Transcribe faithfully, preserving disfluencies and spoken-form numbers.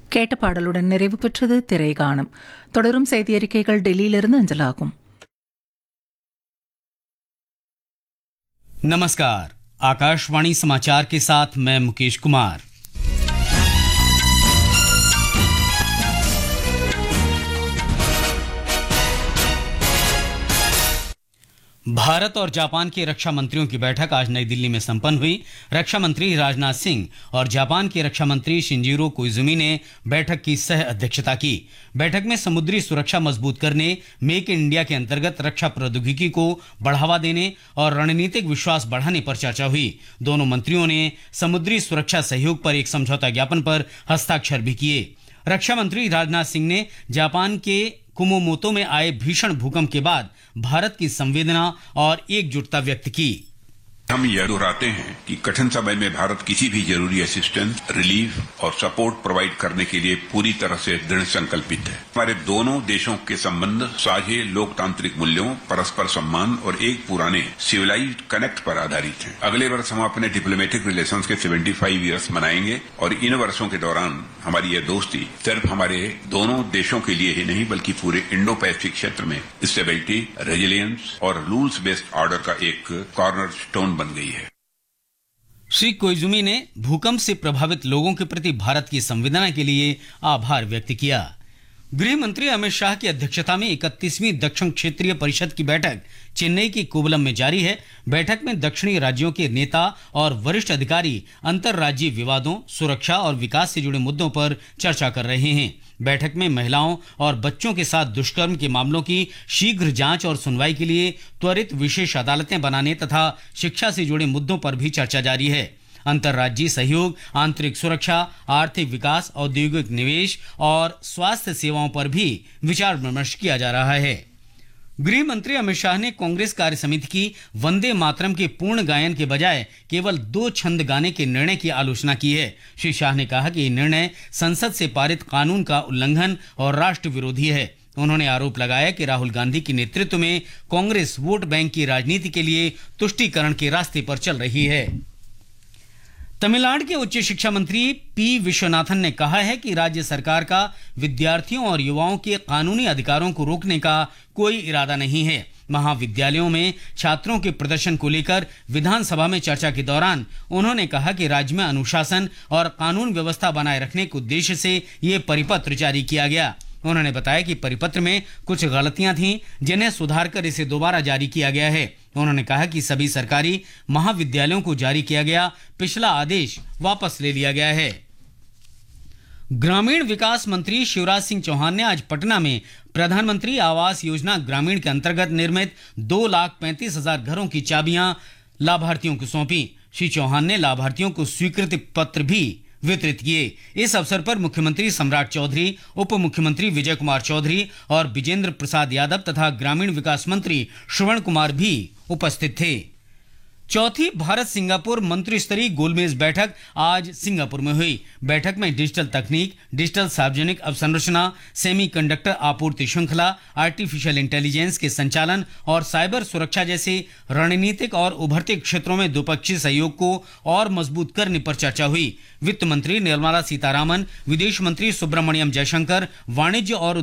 கேட்ட பாடலுடன் நிறைவு பெற்றது திரைகாணம். தொடரும் செய்தியறிக்கைகள் டெல்லியிலிருந்து அஞ்சலாகும். नमस्कार, आकाशवाणी समाचार के साथ मैं मुकेश कुमार। भारत और जापान के रक्षा मंत्रियों की बैठक आज नई दिल्ली में संपन्न हुई। रक्षा मंत्री राजनाथ सिंह और जापान के रक्षा मंत्री शिंजिरो कोइजुमी ने बैठक की सह अध्यक्षता की। बैठक में समुद्री सुरक्षा मजबूत करने, मेक इन इंडिया के अंतर्गत रक्षा प्रौद्योगिकी को बढ़ावा देने और रणनीतिक विश्वास बढ़ाने पर चर्चा हुई। दोनों मंत्रियों ने समुद्री सुरक्षा सहयोग पर एक समझौता ज्ञापन पर हस्ताक्षर भी किए। रक्षा मंत्री राजनाथ सिंह ने जापान के कुमामोतो में आए भीषण भूकंप के बाद भारत की संवेदना और एकजुटता व्यक्त की। हम यह दोहराते हैं कि कठिन समय में भारत किसी भी जरूरी असिस्टेंस, रिलीफ और सपोर्ट प्रोवाइड करने के लिए पूरी तरह से दृढ़ संकल्पित है। हमारे दोनों देशों के संबंध साझे लोकतांत्रिक मूल्यों, परस्पर सम्मान और एक पुराने सिविलाइज्ड कनेक्ट पर आधारित हैं। अगले वर्ष हम अपने डिप्लोमेटिक रिलेशंस के पचहत्तर इयर्स मनाएंगे और इन वर्षों के दौरान हमारी यह दोस्ती सिर्फ हमारे दोनों देशों के लिए ही नहीं बल्कि पूरे इंडो पैसिफिक क्षेत्र में स्टेबिलिटी, रेजिलियंस और रूल्स बेस्ड ऑर्डर का एक कॉर्नर स्टोन बन गई है। श्री कोइजुमी ने भूकंप से प्रभावित लोगों के प्रति भारत की संवेदना के लिए आभार व्यक्त किया। गृह मंत्री अमित शाह की अध्यक्षता में इकतीसवीं दक्षिण क्षेत्रीय परिषद की बैठक चेन्नई की कोवलम में जारी है। बैठक में दक्षिणी राज्यों के नेता और वरिष्ठ अधिकारी अंतर्राज्यीय विवादों, सुरक्षा और विकास से जुड़े मुद्दों पर चर्चा कर रहे हैं। बैठक में महिलाओं और बच्चों के साथ दुष्कर्म के मामलों की शीघ्र जांच और सुनवाई के लिए त्वरित विशेष अदालतें बनाने तथा शिक्षा से जुड़े मुद्दों पर भी चर्चा जारी है। अंतर्राज्यीय सहयोग, आंतरिक सुरक्षा, आर्थिक विकास, औद्योगिक निवेश और स्वास्थ्य सेवाओं पर भी विचार विमर्श किया जा रहा है। गृह मंत्री अमित शाह ने कांग्रेस कार्य समिति की वंदे मातरम के पूर्ण गायन के बजाय केवल दो छंद गाने के निर्णय की आलोचना की है। श्री शाह ने कहा कि ये निर्णय संसद से पारित कानून का उल्लंघन और राष्ट्र विरोधी है। उन्होंने आरोप लगाया कि राहुल गांधी के नेतृत्व में कांग्रेस वोट बैंक की राजनीति के लिए तुष्टीकरण के रास्ते पर चल रही है। तमिलनाडु के उच्च शिक्षा मंत्री पी विश्वनाथन ने कहा है कि राज्य सरकार का विद्यार्थियों और युवाओं के कानूनी अधिकारों को रोकने का कोई इरादा नहीं है। महाविद्यालयों में छात्रों के प्रदर्शन को लेकर विधानसभा में चर्चा के दौरान उन्होंने कहा कि राज्य में अनुशासन और कानून व्यवस्था बनाए रखने के उद्देश्य से ये परिपत्र जारी किया गया। उन्होंने बताया कि परिपत्र में कुछ गलतियां थीं जिन्हें सुधार कर इसे दोबारा जारी किया गया है। उन्होंने कहा कि सभी सरकारी महाविद्यालयों को जारी किया गया पिछला आदेश वापस ले लिया गया है। ग्रामीण विकास मंत्री शिवराज सिंह चौहान ने आज पटना में प्रधानमंत्री आवास योजना ग्रामीण के अंतर्गत निर्मित दो लाख पैंतीस हजार घरों की चाबियां लाभार्थियों को सौंपी। श्री चौहान ने लाभार्थियों को स्वीकृति पत्र भी वितरित किए। इस अवसर पर मुख्यमंत्री सम्राट चौधरी, उप मुख्यमंत्री विजय कुमार चौधरी और विजेंद्र प्रसाद यादव तथा ग्रामीण विकास मंत्री श्रवण कुमार भी उपस्थित थे। चौथी भारत सिंगापुर मंत्री स्तरीय गोलमेज बैठक आज सिंगापुर में हुई। बैठक में डिजिटल तकनीक, डिजिटल सार्वजनिक अवसंरचना, सेमीकंडक्टर आपूर्ति श्रृंखला, आर्टिफिशियल इंटेलिजेंस के संचालन और साइबर सुरक्षा जैसे रणनीतिक और उभरते क्षेत्रों में द्विपक्षीय सहयोग को और मजबूत करने पर चर्चा हुई। वित्त मंत्री निर्मला सीतारामन, विदेश मंत्री सुब्रमण्यम जयशंकर, वाणिज्य और